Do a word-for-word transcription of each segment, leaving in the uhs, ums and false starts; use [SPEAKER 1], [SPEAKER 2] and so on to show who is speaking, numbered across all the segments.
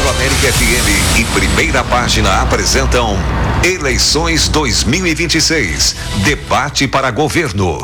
[SPEAKER 1] América F M e Primeira Página apresentam Eleições dois mil e vinte e seis, debate para governo.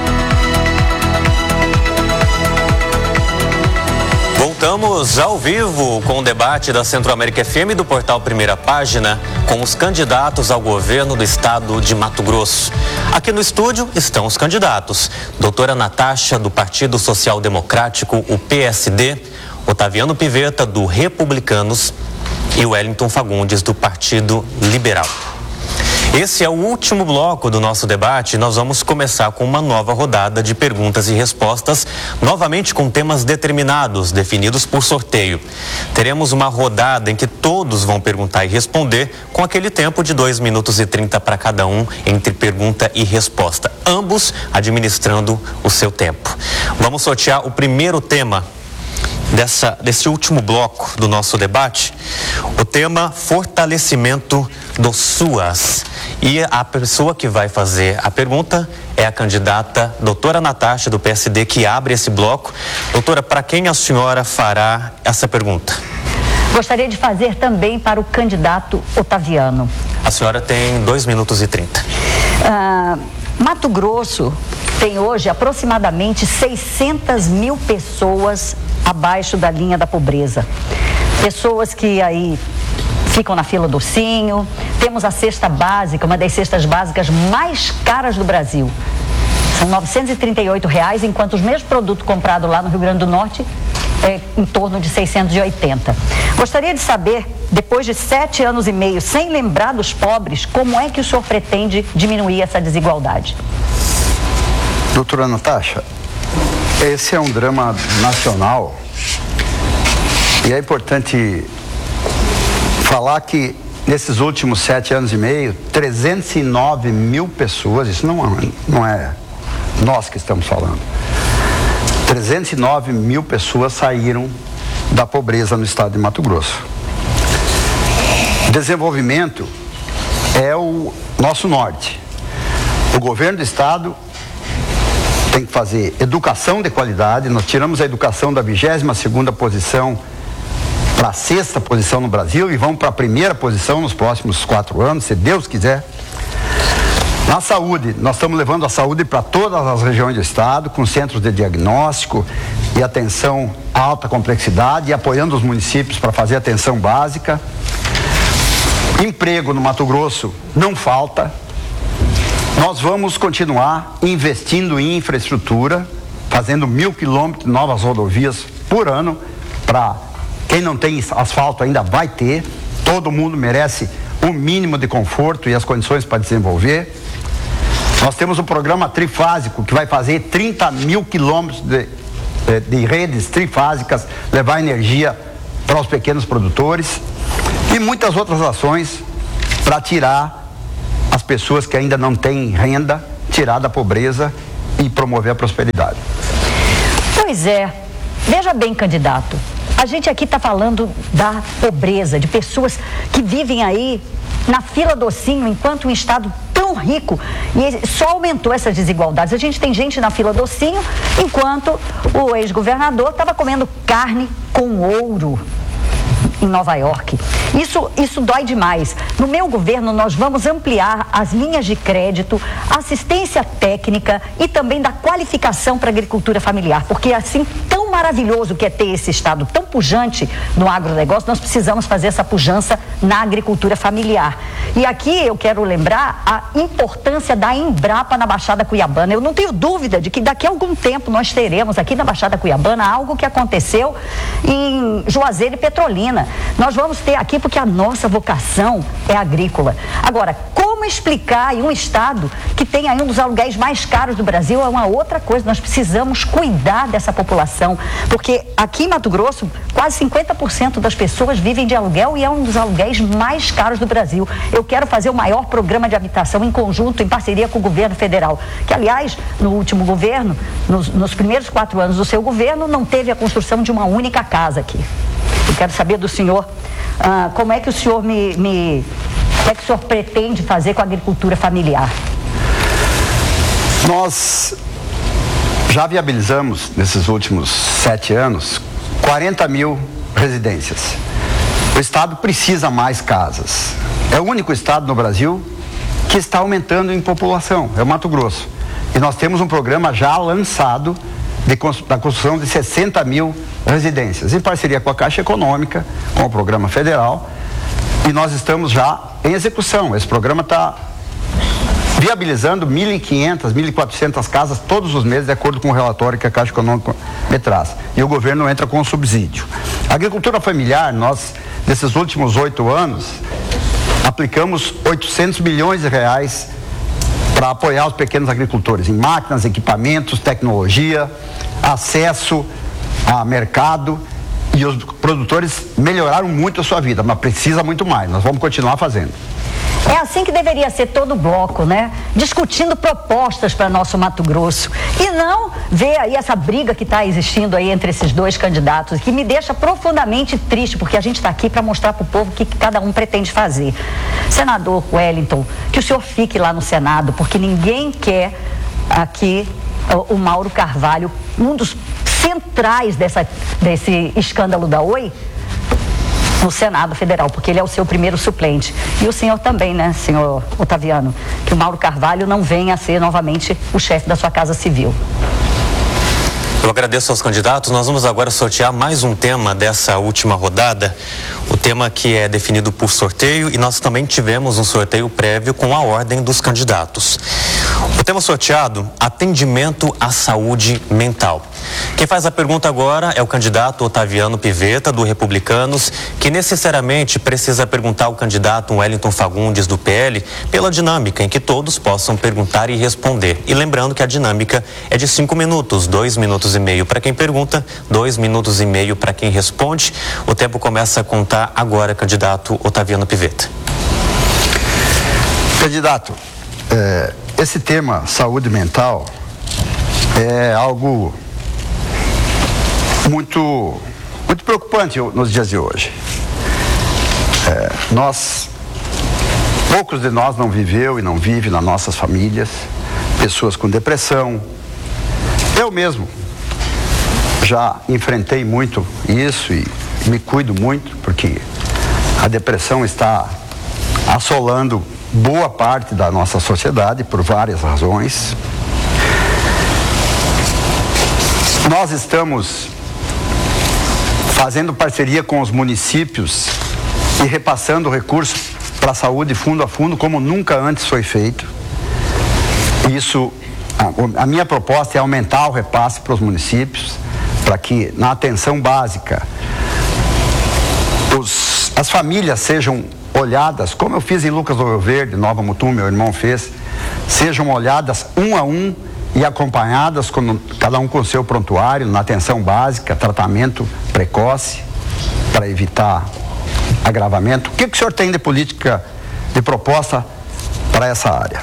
[SPEAKER 2] Voltamos ao vivo com o debate da Centro-América F M do portal Primeira Página com os candidatos ao governo do estado de Mato Grosso. Aqui no estúdio estão os candidatos. Doutora Natasha, do Partido Social Democrático, o P S D, Otaviano Pivetta, do Republicanos, e Wellington Fagundes, do Partido Liberal. Esse é o último bloco do nosso debate e nós vamos começar com uma nova rodada de perguntas e respostas, novamente com temas determinados, definidos por sorteio. Teremos uma rodada em que todos vão perguntar e responder, com aquele tempo de dois minutos e trinta para cada um entre pergunta e resposta, ambos administrando o seu tempo. Vamos sortear o primeiro tema Dessa, desse último bloco do nosso debate, o tema fortalecimento do SUAS. E a pessoa que vai fazer a pergunta é a candidata doutora Natasha, do P S D, que abre esse bloco. Doutora, para quem a senhora fará essa pergunta?
[SPEAKER 3] Gostaria de fazer também para o candidato Otaviano.
[SPEAKER 2] A senhora tem dois minutos e trinta.
[SPEAKER 3] Ah, Mato Grosso tem hoje aproximadamente seiscentas mil pessoas abaixo da linha da pobreza. Pessoas que aí ficam na fila do ursinho. Temos a cesta básica, uma das cestas básicas mais caras do Brasil. São novecentos e trinta e oito reais, enquanto os mesmos produtos comprados lá no Rio Grande do Norte é em torno de seiscentos e oitenta. Gostaria de saber, depois de sete anos e meio, sem lembrar dos pobres, como é que o senhor pretende diminuir essa desigualdade?
[SPEAKER 4] Doutora Natasha, esse é um drama nacional e é importante falar que nesses últimos sete anos e meio, trezentos e nove mil pessoas, isso não é, não é nós que estamos falando, trezentos e nove mil pessoas saíram da pobreza no estado de Mato Grosso. Desenvolvimento é o nosso norte. O governo do estado tem que fazer educação de qualidade. Nós tiramos a educação da vigésima segunda posição para a sexta posição no Brasil e vamos para a primeira posição nos próximos quatro anos, se Deus quiser. Na saúde, nós estamos levando a saúde para todas as regiões do estado, com centros de diagnóstico e atenção à alta complexidade, e apoiando os municípios para fazer atenção básica. Emprego no Mato Grosso não falta. Nós vamos continuar investindo em infraestrutura, fazendo mil quilômetros de novas rodovias por ano. Para quem não tem asfalto ainda vai ter. Todo mundo merece o mínimo de conforto e as condições para desenvolver. Nós temos um programa trifásico que vai fazer trinta mil quilômetros de, de, de redes trifásicas, levar energia para os pequenos produtores e muitas outras ações para tirar as pessoas que ainda não têm renda, tirar da pobreza e promover a prosperidade.
[SPEAKER 3] Pois é. Veja bem, candidato, a gente aqui está falando da pobreza, de pessoas que vivem aí na fila do ursinho, enquanto um estado tão rico, e só aumentou essas desigualdades. A gente tem gente na fila do ursinho, enquanto o ex-governador estava comendo carne com ouro em Nova York. Isso, isso dói demais. No meu governo, nós vamos ampliar as linhas de crédito, assistência técnica e também da qualificação para a agricultura familiar, porque assim, tão maravilhoso que é ter esse estado tão pujante no agronegócio, nós precisamos fazer essa pujança na agricultura familiar. E aqui eu quero lembrar a importância da Embrapa na Baixada Cuiabana. Eu não tenho dúvida de que daqui a algum tempo nós teremos aqui na Baixada Cuiabana algo que aconteceu em Juazeiro e Petrolina. Nós vamos ter aqui porque a nossa vocação é agrícola. Agora, como explicar em um estado que tem aí um dos aluguéis mais caros do Brasil é uma outra coisa. Nós precisamos cuidar dessa população, porque aqui em Mato Grosso, quase cinquenta por cento das pessoas vivem de aluguel e é um dos aluguéis mais caros do Brasil. Eu quero fazer o maior programa de habitação em conjunto, em parceria com o governo federal, que, aliás, no último governo, nos, nos primeiros quatro anos do seu governo, não teve a construção de uma única casa aqui. Eu quero saber do senhor, ah, como é que o senhor me, me... o que é que o senhor pretende fazer com a agricultura familiar?
[SPEAKER 4] Nós já viabilizamos, nesses últimos sete anos, quarenta mil residências. O estado precisa mais casas. É o único estado no Brasil que está aumentando em população, é o Mato Grosso. E nós temos um programa já lançado de, da construção de sessenta mil residências, em parceria com a Caixa Econômica, com o programa federal, e nós estamos já em execução. Esse programa está viabilizando mil e quinhentas, mil e quatrocentas casas todos os meses, de acordo com o relatório que a Caixa Econômica me traz. E o governo entra com subsídio. A agricultura familiar, nós, nesses últimos oito anos, aplicamos oitocentos milhões de reais para apoiar os pequenos agricultores em máquinas, equipamentos, tecnologia, acesso a mercado, e os produtores melhoraram muito a sua vida, mas precisa muito mais. Nós vamos continuar fazendo.
[SPEAKER 3] É assim que deveria ser todo o bloco, né? Discutindo propostas para nosso Mato Grosso. E não ver aí essa briga que está existindo aí entre esses dois candidatos, que me deixa profundamente triste, porque a gente está aqui para mostrar para o povo o que cada um pretende fazer. Senador Wellington, que o senhor fique lá no Senado, porque ninguém quer aqui o, o Mauro Carvalho, um dos centrais dessa, desse escândalo da Oi, no Senado Federal, porque ele é o seu primeiro suplente. E o senhor também, né, senhor Otaviano, que o Mauro Carvalho não venha a ser novamente o chefe da sua Casa Civil.
[SPEAKER 2] Eu agradeço aos candidatos. Nós vamos agora sortear mais um tema dessa última rodada, o tema que é definido por sorteio, e nós também tivemos um sorteio prévio com a ordem dos candidatos. O tema sorteado, atendimento à saúde mental. Quem faz a pergunta agora é o candidato Otaviano Pivetta, do Republicanos, que necessariamente precisa perguntar ao candidato Wellington Fagundes, do P L, pela dinâmica em que todos possam perguntar e responder. E lembrando que a dinâmica é de cinco minutos, dois minutos e meio para quem pergunta, dois minutos e meio para quem responde. O tempo começa a contar agora, candidato Otaviano Pivetta.
[SPEAKER 4] Candidato, é, esse tema saúde mental é algo muito, muito preocupante nos dias de hoje. É, nós, poucos de nós não viveu e não vive nas nossas famílias, pessoas com depressão. Eu mesmo já enfrentei muito isso e me cuido muito, porque a depressão está assolando boa parte da nossa sociedade por várias razões. Nós estamos fazendo parceria com os municípios e repassando recursos para a saúde fundo a fundo, como nunca antes foi feito. Isso, a, a minha proposta é aumentar o repasse para os municípios, para que na atenção básica os, as famílias sejam olhadas, como eu fiz em Lucas do Rio Verde, Nova Mutum, meu irmão fez, sejam olhadas um a um e acompanhadas, com, cada um com o seu prontuário, na atenção básica, tratamento precoce, para evitar agravamento. O que, que o senhor tem de política, de proposta para essa área?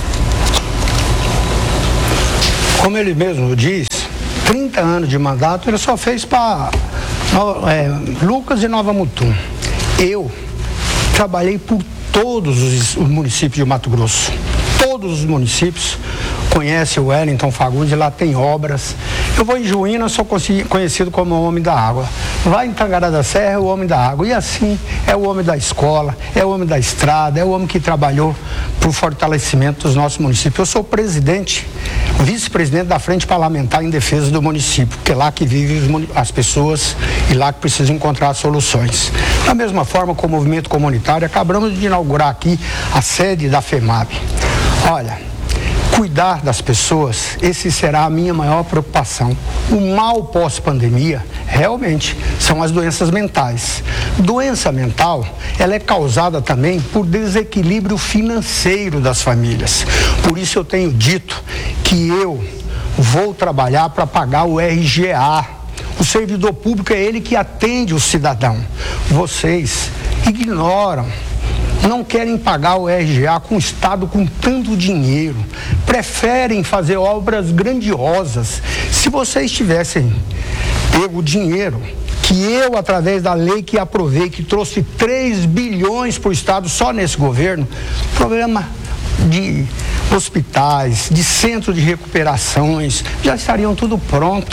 [SPEAKER 5] Como ele mesmo diz, trinta anos de mandato ele só fez para é, Lucas e Nova Mutum. Eu trabalhei por todos os, os municípios de Mato Grosso. Todos os municípios conhecem o Wellington Fagundes, lá tem obras. Eu vou em Juína, sou conhecido como o homem da água. Vai em Tangará da Serra, é o homem da água. E assim, é o homem da escola, é o homem da estrada, é o homem que trabalhou para o fortalecimento dos nossos municípios. Eu sou presidente, vice-presidente da Frente Parlamentar em Defesa do Município, porque é lá que vivem as pessoas e lá que precisam encontrar soluções. Da mesma forma, com o movimento comunitário, acabamos de inaugurar aqui a sede da FEMAB. Olha, cuidar das pessoas, esse será a minha maior preocupação. O mal pós-pandemia, realmente, são as doenças mentais. Doença mental, ela é causada também por desequilíbrio financeiro das famílias. Por isso eu tenho dito que eu vou trabalhar para pagar o R G A. O servidor público é ele que atende o cidadão. Vocês ignoram. Não querem pagar o R G A com o Estado com tanto dinheiro. Preferem fazer obras grandiosas. Se vocês tivessem pego o dinheiro que eu, através da lei que aprovei, que trouxe três bilhões para o Estado só nesse governo, problema de hospitais, de centro de recuperações, já estariam tudo pronto.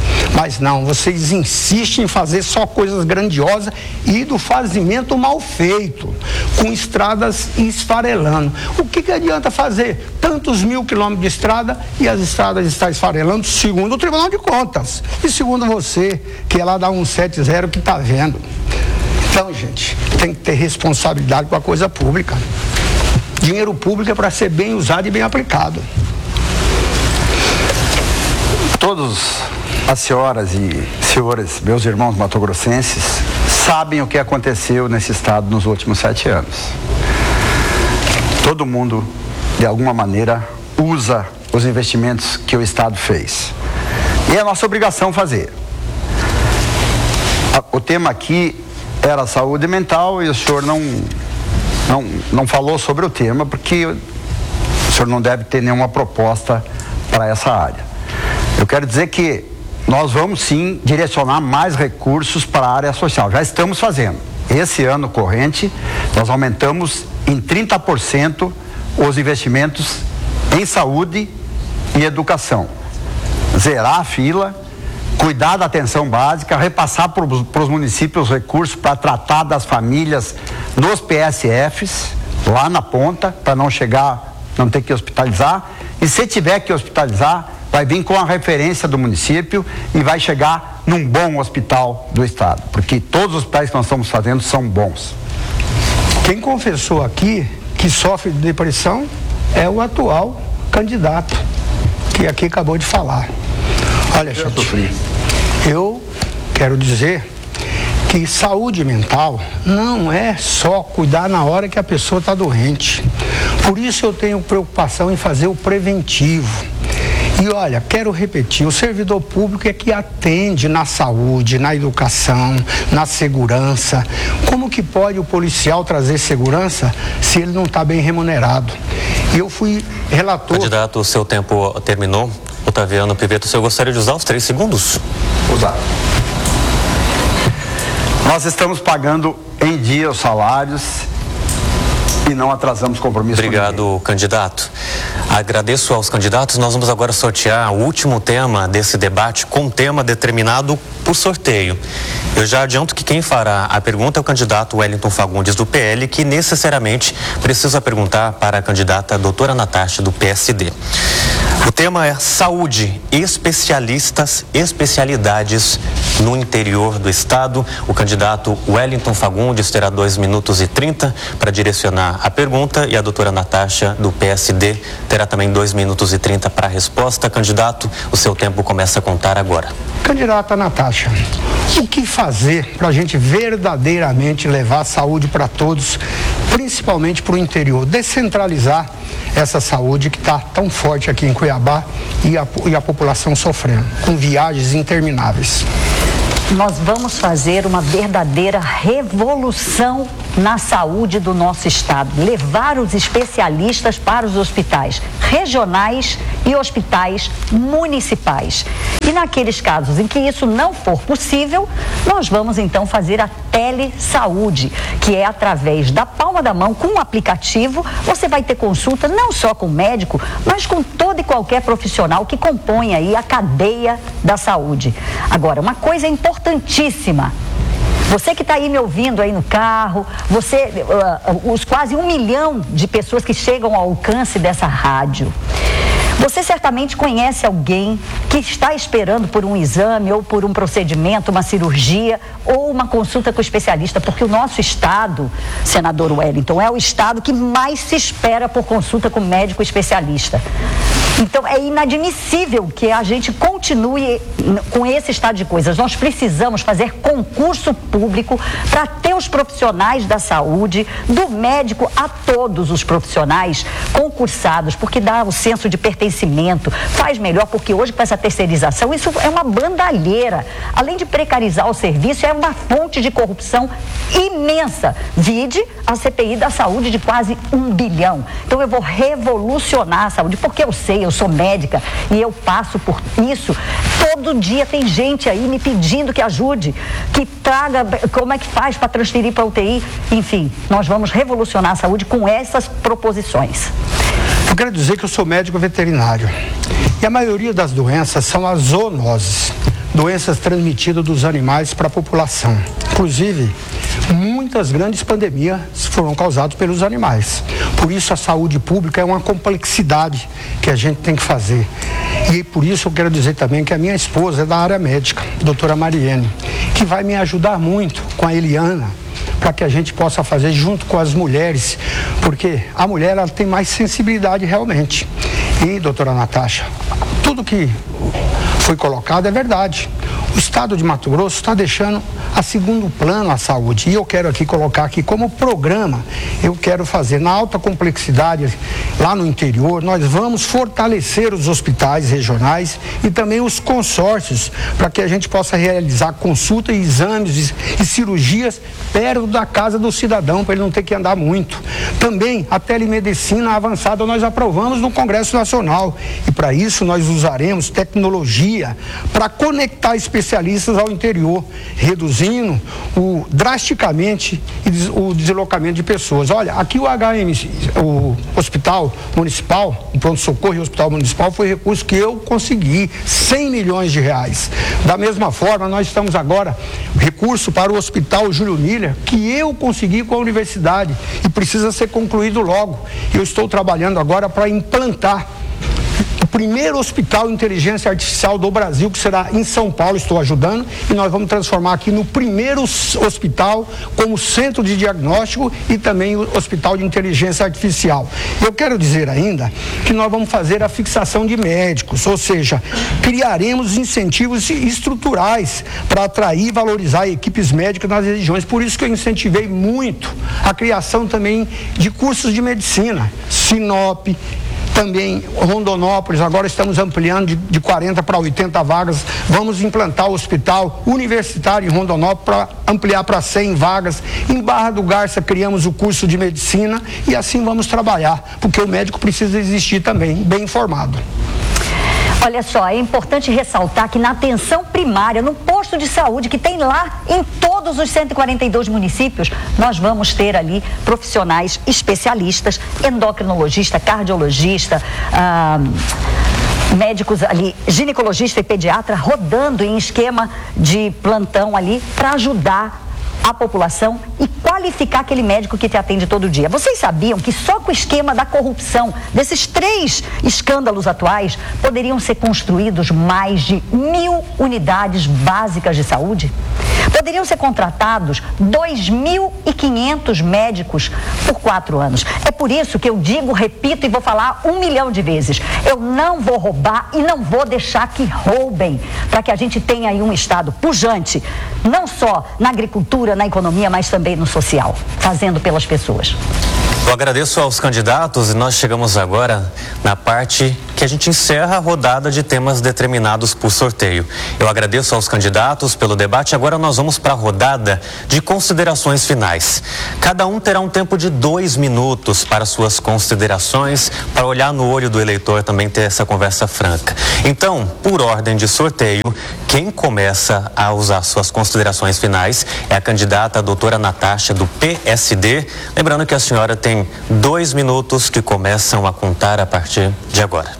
[SPEAKER 5] Mas não, vocês insistem em fazer só coisas grandiosas e do fazimento mal feito, com estradas esfarelando. O que, que adianta fazer tantos mil quilômetros de estrada e as estradas estão esfarelando, segundo o Tribunal de Contas e segundo você, que é lá da cento e setenta que está vendo. Então, gente, tem que ter responsabilidade com a coisa pública. Dinheiro público é para ser bem usado e bem aplicado.
[SPEAKER 4] Todos as senhoras e senhores, meus irmãos matogrossenses, sabem o que aconteceu nesse estado nos últimos sete anos. Todo mundo, de alguma maneira, usa os investimentos que o estado fez. E é a nossa obrigação fazer. O tema aqui era saúde mental e o senhor não, não, não falou sobre o tema, porque o senhor não deve ter nenhuma proposta para essa área. Eu quero dizer que nós vamos sim direcionar mais recursos para a área social. Já estamos fazendo. Esse ano corrente, nós aumentamos em trinta por cento os investimentos em saúde e educação. Zerar a fila, cuidar da atenção básica, repassar para os municípios recursos para tratar das famílias nos P S Fs, lá na ponta, para não chegar, não ter que hospitalizar. E se tiver que hospitalizar, vai vir com a referência do município e vai chegar num bom hospital do estado, porque todos os hospitais que nós estamos fazendo são bons.
[SPEAKER 5] Quem confessou aqui que sofre de depressão é o atual candidato, que aqui acabou de falar. Olha, gente, eu quero dizer que saúde mental não é só cuidar na hora que a pessoa está doente. Por isso eu tenho preocupação em fazer o preventivo. E olha, quero repetir, o servidor público é que atende na saúde, na educação, na segurança. Como que pode o policial trazer segurança se ele não está bem remunerado? Eu fui relator...
[SPEAKER 2] Candidato, o seu tempo terminou. Otaviano Pivetto, o senhor gostaria de usar os três segundos?
[SPEAKER 4] Usar. Nós estamos pagando em dia os salários e não atrasamos compromisso.
[SPEAKER 2] Obrigado, candidato. Agradeço aos candidatos. Nós vamos agora sortear o último tema desse debate com um tema determinado por sorteio. Eu já adianto que quem fará a pergunta é o candidato Wellington Fagundes, do P L, que necessariamente precisa perguntar para a candidata doutora Natasha, do P S D. O tema é saúde, especialistas, especialidades no interior do estado. O candidato Wellington Fagundes terá dois minutos e trinta para direcionar a pergunta e a doutora Natasha, do P S D, terá também dois minutos e trinta para a resposta. Candidato, o seu tempo começa a contar agora.
[SPEAKER 5] Candidata Natasha, o que fazer para a gente verdadeiramente levar a saúde para todos, principalmente para o interior, descentralizar essa saúde que está tão forte aqui em Cuiabá e a, e a população sofrendo, com viagens intermináveis?
[SPEAKER 3] Nós vamos fazer uma verdadeira revolução na saúde do nosso estado. Levar os especialistas para os hospitais regionais e hospitais municipais. E naqueles casos em que isso não for possível, nós vamos então fazer a telesaúde, que é através da palma da mão, com um aplicativo, você vai ter consulta não só com o médico, mas com todo e qualquer profissional que compõe aí a cadeia da saúde. Agora, uma coisa importantíssima. Você que está aí me ouvindo aí no carro, você, uh, os quase um milhão de pessoas que chegam ao alcance dessa rádio. Você certamente conhece alguém que está esperando por um exame ou por um procedimento, uma cirurgia ou uma consulta com o especialista, porque o nosso estado, senador Wellington, é o estado que mais se espera por consulta com médico especialista. Então é inadmissível que a gente continue com esse estado de coisas. Nós precisamos fazer concurso público para ter os profissionais da saúde, do médico a todos os profissionais concursados, porque dá o senso de pertencimento, faz melhor, porque hoje com essa terceirização isso é uma bandalheira. Além de precarizar o serviço, é uma fonte de corrupção imensa. Vide a C P I da saúde de quase um bilhão. Então eu vou revolucionar a saúde, porque eu sei, eu sou médica e eu passo por isso. Todo dia tem gente aí me pedindo que ajude, que traga, como é que faz para transferir para U T I. Enfim, nós vamos revolucionar a saúde com essas proposições.
[SPEAKER 5] Eu quero dizer que eu sou médico veterinário e a maioria das doenças são as zoonoses. doenças transmitidas dos animais para a população. Inclusive, muitas grandes pandemias foram causadas pelos animais. Por isso, a saúde pública é uma complexidade que a gente tem que fazer. E por isso eu quero dizer também que a minha esposa é da área médica, doutora Mariene, que vai me ajudar muito com a Eliana, para que a gente possa fazer junto com as mulheres, porque a mulher ela tem mais sensibilidade realmente. E, doutora Natasha, tudo que foi colocado é verdade. O estado de Mato Grosso está deixando a segundo plano a saúde. E eu quero aqui colocar aqui como programa, eu quero fazer na alta complexidade, lá no interior, nós vamos fortalecer os hospitais regionais e também os consórcios, para que a gente possa realizar consulta e exames e, e cirurgias perto da casa do cidadão, para ele não ter que andar muito. Também a telemedicina avançada nós aprovamos no Congresso Nacional. E para isso nós usaremos tecnologia para conectar especialistas ao interior, reduzindo o, drasticamente o deslocamento de pessoas. Olha, aqui o H M, o Hospital Municipal, o Pronto-Socorro e o Hospital Municipal foi recurso que eu consegui, cem milhões de reais. Da mesma forma, nós estamos agora, recurso para o Hospital Júlio Miller, que eu consegui com a universidade e precisa ser concluído logo. Eu estou trabalhando agora para implantar o primeiro hospital de inteligência artificial do Brasil, que será em São Paulo, estou ajudando, e nós vamos transformar aqui no primeiro hospital como centro de diagnóstico e também o hospital de inteligência artificial. Eu quero dizer ainda que nós vamos fazer a fixação de médicos, ou seja, criaremos incentivos estruturais para atrair e valorizar equipes médicas nas regiões. Por isso que eu incentivei muito a criação também de cursos de medicina, Sinop, também Rondonópolis, agora estamos ampliando de, de quarenta para oitenta vagas, vamos implantar o hospital universitário em Rondonópolis para ampliar para cem vagas, em Barra do Garça criamos o curso de medicina e assim vamos trabalhar, porque o médico precisa existir também, bem informado.
[SPEAKER 3] Olha só, é importante ressaltar que na atenção primária, no posto de saúde que tem lá em todos os cento e quarenta e dois municípios, nós vamos ter ali profissionais especialistas, endocrinologista, cardiologista, ah, médicos ali, ginecologista e pediatra, rodando em esquema de plantão ali para ajudar a população e qualificar aquele médico que te atende todo dia. Vocês sabiam que só com o esquema da corrupção, desses três escândalos atuais, poderiam ser construídos mais de mil unidades básicas de saúde? Poderiam ser contratados dois mil e quinhentos médicos por quatro anos. É por isso que eu digo, repito e vou falar um milhão de vezes. Eu não vou roubar e não vou deixar que roubem, para que a gente tenha aí um estado pujante, não só na agricultura, na economia, mas também no social, fazendo pelas pessoas.
[SPEAKER 2] Eu agradeço aos candidatos e nós chegamos agora na parte que a gente encerra a rodada de temas determinados por sorteio. Eu agradeço aos candidatos pelo debate. Agora nós vamos para a rodada de considerações finais. Cada um terá um tempo de dois minutos para suas considerações, para olhar no olho do eleitor, também ter essa conversa franca. Então, por ordem de sorteio, quem começa a usar suas considerações finais é a candidata a doutora Natasha, do P S D. Lembrando que a senhora tem dois minutos que começam a contar a partir de agora.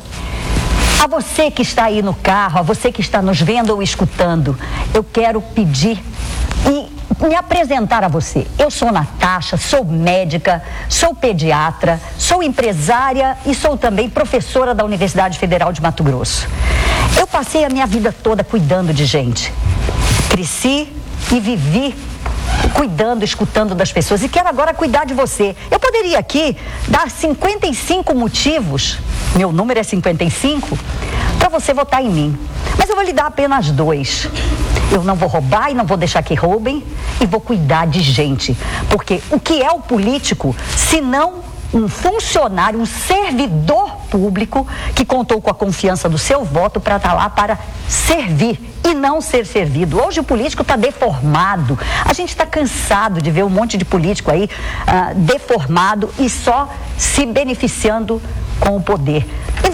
[SPEAKER 3] A você que está aí no carro, a você que está nos vendo ou escutando, eu quero pedir e me apresentar a você. Eu sou Natasha, sou médica, sou pediatra, sou empresária e sou também professora da Universidade Federal de Mato Grosso. Eu passei a minha vida toda cuidando de gente. Cresci e vivi cuidando, escutando das pessoas e quero agora cuidar de você. Eu poderia aqui dar cinquenta e cinco motivos, meu número é cinquenta e cinco, para você votar em mim. Mas eu vou lhe dar apenas dois. Eu não vou roubar e não vou deixar que roubem e vou cuidar de gente. Porque o que é o político, se não um funcionário, um servidor público que contou com a confiança do seu voto para estar lá para servir e não ser servido. Hoje o político está deformado. A gente está cansado de ver um monte de político aí uh, deformado e só se beneficiando com o poder. E nós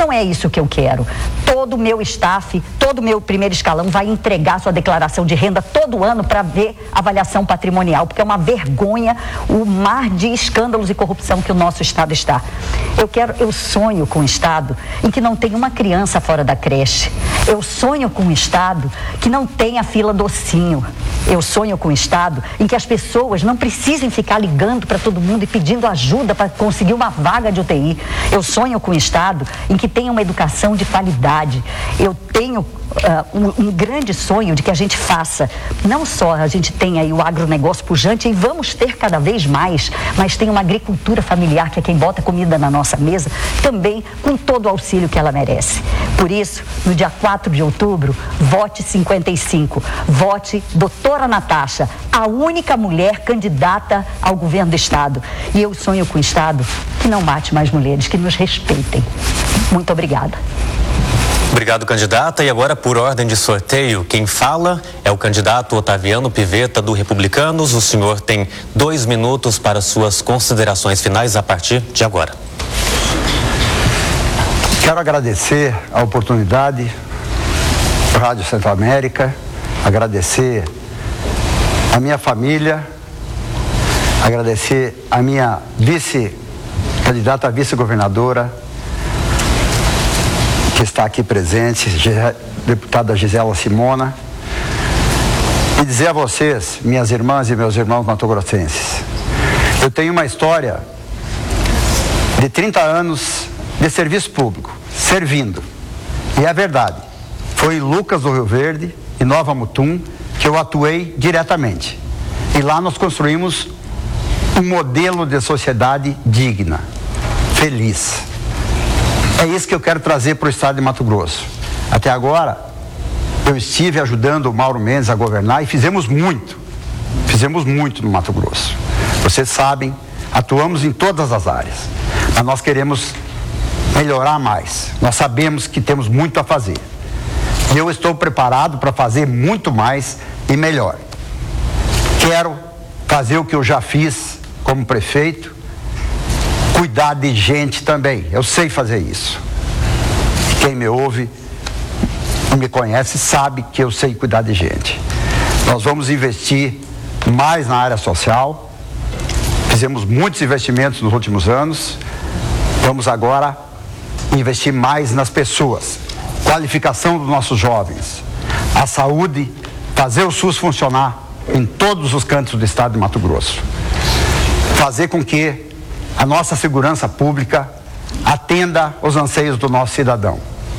[SPEAKER 3] Não é isso que eu quero. Todo o meu staff, todo o meu primeiro escalão vai entregar sua declaração de renda todo ano para ver avaliação patrimonial, porque é uma vergonha o mar de escândalos e corrupção que o nosso Estado está. Eu quero, eu sonho com um Estado em que não tem uma criança fora da creche. Eu sonho com um Estado que não tenha fila docinho. Eu sonho com um Estado em que as pessoas não precisem ficar ligando para todo mundo e pedindo ajuda para conseguir uma vaga de U T I. Eu sonho com um Estado em que tenha uma educação de qualidade. Eu tenho uh, um, um grande sonho de que a gente faça, não só a gente tenha aí o agronegócio pujante, e vamos ter cada vez mais, mas tem uma agricultura familiar, que é quem bota comida na nossa mesa, também com todo o auxílio que ela merece. Por isso, no dia quatro de outubro, vote cinquenta e cinco. Vote doutora Natasha, a única mulher candidata ao governo do Estado. E eu sonho com um Estado que não mate mais mulheres, que nos respeitem. Muito obrigada.
[SPEAKER 2] Obrigado, candidata. E agora, por ordem de sorteio, quem fala é o candidato Otaviano Pivetta, do Republicanos. O senhor tem dois minutos para suas considerações finais a partir de agora.
[SPEAKER 4] Quero agradecer a oportunidade da Rádio Centro América, agradecer a minha família, agradecer a minha vice, candidata a vice-governadora, que está aqui presente, deputada Gisela Simona, e dizer a vocês, minhas irmãs e meus irmãos matogrossenses, eu tenho uma história de trinta anos de serviço público, servindo, e é verdade, foi em Lucas do Rio Verde e Nova Mutum que eu atuei diretamente, e lá nós construímos um modelo de sociedade digna, feliz. É isso que eu quero trazer para o estado de Mato Grosso. Até agora, eu estive ajudando o Mauro Mendes a governar e fizemos muito. Fizemos muito no Mato Grosso. Vocês sabem, atuamos em todas as áreas. Mas nós queremos melhorar mais. Nós sabemos que temos muito a fazer. E eu estou preparado para fazer muito mais e melhor. Quero fazer o que eu já fiz como prefeito, cuidar de gente também. Eu sei fazer isso. Quem me ouve e me conhece sabe que eu sei cuidar de gente. Nós vamos investir mais na área social. Fizemos muitos investimentos nos últimos anos. Vamos agora investir mais nas pessoas. Qualificação dos nossos jovens. A saúde, fazer o SUS funcionar em todos os cantos do estado de Mato Grosso. Fazer com que a nossa segurança pública atenda aos anseios do nosso cidadão.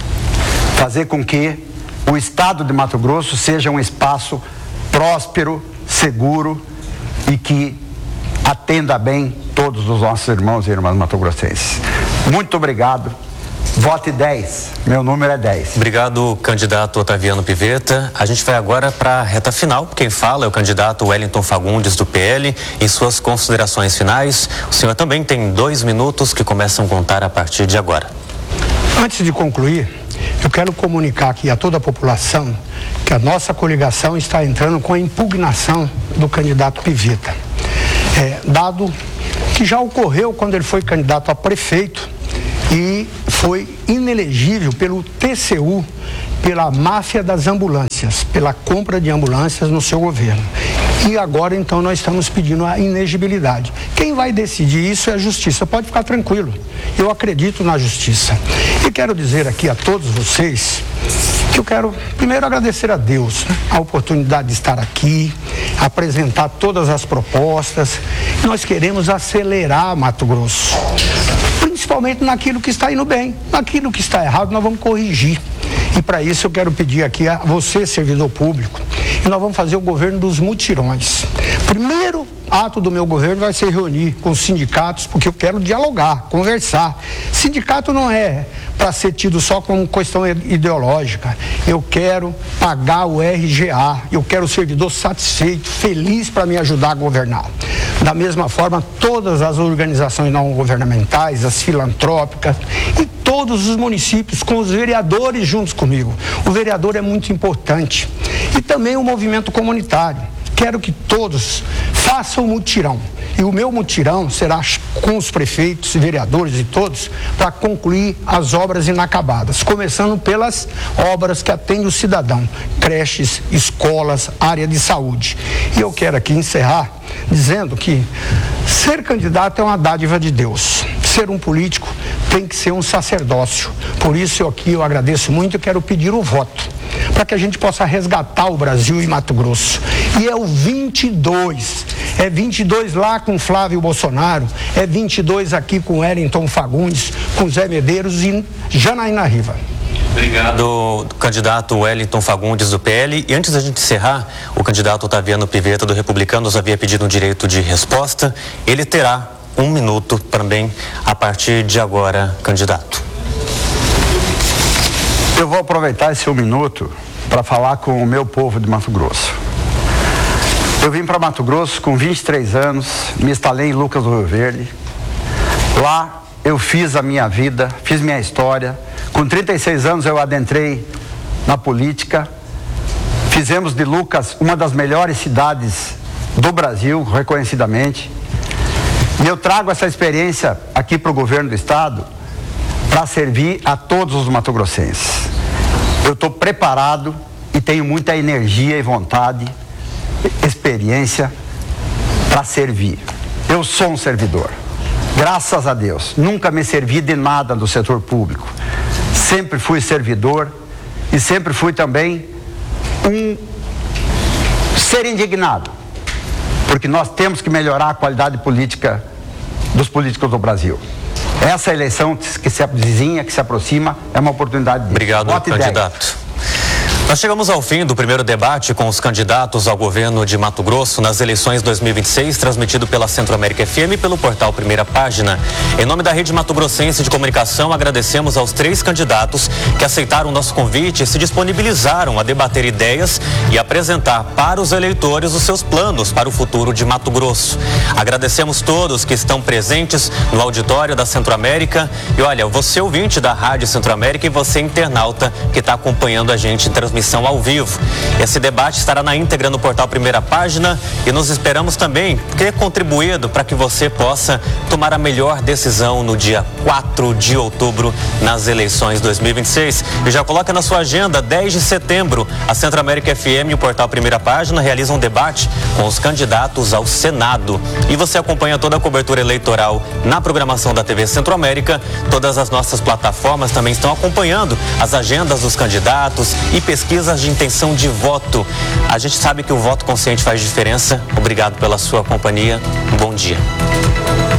[SPEAKER 4] Fazer com que o estado de Mato Grosso seja um espaço próspero, seguro e que atenda bem todos os nossos irmãos e irmãs matogrossenses. Muito obrigado. Vote dez. Meu número é dez.
[SPEAKER 2] Obrigado, candidato Otaviano Pivetta. A gente vai agora para a reta final. Quem fala é o candidato Wellington Fagundes, do P L. Em suas considerações finais, o senhor também tem dois minutos que começam a contar a partir de agora.
[SPEAKER 5] Antes de concluir, eu quero comunicar aqui a toda a população que a nossa coligação está entrando com a impugnação do candidato Pivetta. É, dado que já ocorreu quando ele foi candidato a prefeito e foi inelegível pelo T C U, pela máfia das ambulâncias, pela compra de ambulâncias no seu governo. E agora, então, nós estamos pedindo a inegibilidade. Quem vai decidir isso é a justiça. Pode ficar tranquilo. Eu acredito na justiça. E quero dizer aqui a todos vocês que eu quero primeiro agradecer a Deus, né, a oportunidade de estar aqui, apresentar todas as propostas. Nós queremos acelerar Mato Grosso, principalmente naquilo que está indo bem. Naquilo que está errado, nós vamos corrigir. E para isso eu quero pedir aqui a você, servidor público, e nós vamos fazer o governo dos mutirões. Primeiro ato do meu governo vai ser reunir com os sindicatos, porque eu quero dialogar, conversar. Sindicato não é para ser tido só como questão ideológica. Eu quero pagar o R G A, eu quero o servidor satisfeito, feliz para me ajudar a governar. Da mesma forma, todas as organizações não governamentais, as filantrópicas e todos os municípios, com os vereadores juntos comigo. O vereador é muito importante. E também o movimento comunitário. quero que todos façam o mutirão. E o meu mutirão será com os prefeitos, vereadores e todos, para concluir as obras inacabadas, começando pelas obras que atendem o cidadão, creches, escolas, área de saúde. E eu quero aqui encerrar dizendo que ser candidato é uma dádiva de Deus. Ser um político tem que ser um sacerdócio. Por isso eu aqui eu agradeço muito e quero pedir o voto, para que a gente possa resgatar o Brasil e Mato Grosso. E é o vinte e dois, é vinte e dois lá com Flávio Bolsonaro, é vinte e dois aqui com Wellington Fagundes, com Zé Medeiros e Janaína Riva.
[SPEAKER 2] Obrigado, candidato Wellington Fagundes do P L. E antes da gente encerrar, o candidato Otaviano Pivetta do Republicanos havia pedido um direito de resposta. Ele terá um minuto também a partir de agora, candidato.
[SPEAKER 4] Eu vou aproveitar esse um minuto para falar com o meu povo de Mato Grosso. Eu vim para Mato Grosso com vinte e três anos, me instalei em Lucas do Rio Verde. Lá eu fiz a minha vida, fiz minha história. Com trinta e seis anos eu adentrei na política. Fizemos de Lucas uma das melhores cidades do Brasil, reconhecidamente. E eu trago essa experiência aqui para o governo do estado para servir a todos os matogrossenses. Eu estou preparado e tenho muita energia e vontade, experiência para servir. Eu sou um servidor. Graças a Deus, nunca me servi de nada do setor público. Sempre fui servidor e sempre fui também um ser indignado, porque nós temos que melhorar a qualidade política dos políticos do Brasil. Essa eleição que se avizinha, que se aproxima, é uma oportunidade disso.
[SPEAKER 2] Obrigado, candidato. Nós chegamos ao fim do primeiro debate com os candidatos ao governo de Mato Grosso nas eleições dois mil e vinte e seis, transmitido pela Centro-América F M e pelo portal Primeira Página. Em nome da Rede Mato Grossense de Comunicação, agradecemos aos três candidatos que aceitaram o nosso convite e se disponibilizaram a debater ideias e apresentar para os eleitores os seus planos para o futuro de Mato Grosso. Agradecemos todos que estão presentes no auditório da Centro-América e olha, você ouvinte da Rádio Centro-América e você internauta que está acompanhando a gente em transmissão ao vivo. Esse debate estará na íntegra no portal Primeira Página e nos esperamos também ter contribuído para que você possa tomar a melhor decisão no dia quatro de outubro nas eleições dois mil e vinte e seis. E já coloca na sua agenda, dez de setembro, a Centro-América F M e o portal Primeira Página realizam um debate com os candidatos ao Senado. E você acompanha toda a cobertura eleitoral na programação da T V Centro-América. Todas as nossas plataformas também estão acompanhando as agendas dos candidatos e pesquisas de intenção de voto. A gente sabe que o voto consciente faz diferença. Obrigado pela sua companhia. Um bom dia.